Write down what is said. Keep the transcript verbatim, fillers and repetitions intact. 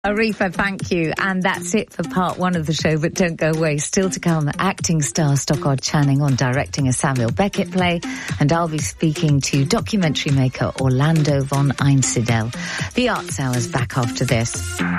Arifa, thank you. And that's it for part one of the show, but don't go away. Still to come, acting star Stockard Channing on directing a Samuel Beckett play, and I'll be speaking to documentary maker Orlando von Einsiedel. The Arts Hour's back after this.